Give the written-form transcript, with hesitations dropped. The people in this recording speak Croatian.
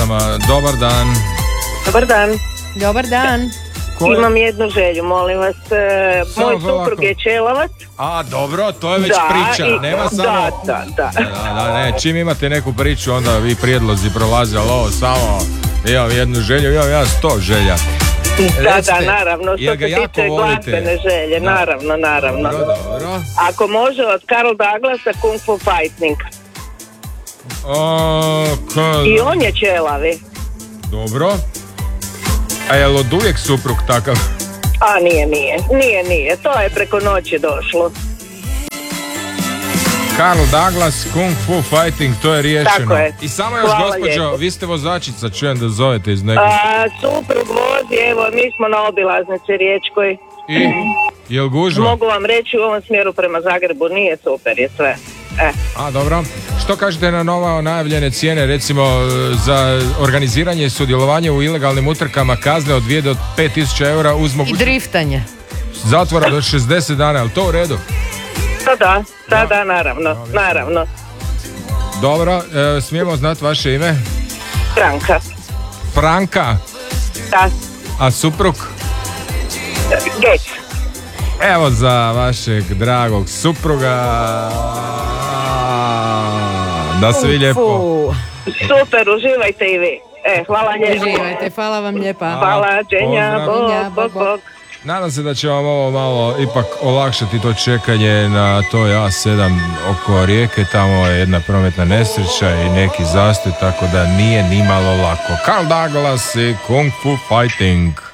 Glasama. Dobar dan. Dobar dan. Dobar dan. Imam jednu želju, molim vas. Moj suprug je Čelavac. A, dobro, to je već priča. Nema samo... Da. Ne, čim imate neku priču, onda vi prijedlozi prolaze, ali ovo samo... Imam jednu želju, imam ja 100 želja. Da, naravno, što se tiče glazbene želje, naravno. Dobro. Ako može, od Karl Douglasa Kung Fu Fighting. I on je Čelavi. Dobro. A je li od uvijek suprug takav? A nije. To je preko noći došlo. Karl Douglas, Kung Fu Fighting, to je riješeno. Tako je. I samo još, gospođo, vi ste vozačica, čujem da zovete iz nekog... Suprug vozi, evo, mi smo na obilaznici Riječkoj. I? Jel gužva? Mogu vam reći, u ovom smjeru prema Zagrebu nije super, je sve. A, dobro. Što kažete na novo najavljene cijene, recimo za organiziranje i sudjelovanje u ilegalnim utrkama, kazne od 2 do 5.000 eura uz mogućnost... I driftanje. Zatvora do 60 dana, je li to u redu? Da, naravno. Dobro, smijemo znati vaše ime? Franka? Da. A suprug? Gec. Evo za vašeg dragog supruga. Da se vi lijepo. Super, uživajte i vi. Hvala lijepo. Uživajte, hvala vam lijepa. Hvala, dženja, bok. Nadam se da će vam ovo malo ipak olakšati to čekanje na toj A7 oko Rijeke. Tamo je jedna prometna nesreća i neki zastoj, tako da nije nimalo lako. Karl Douglas i Kung Fu Fighting.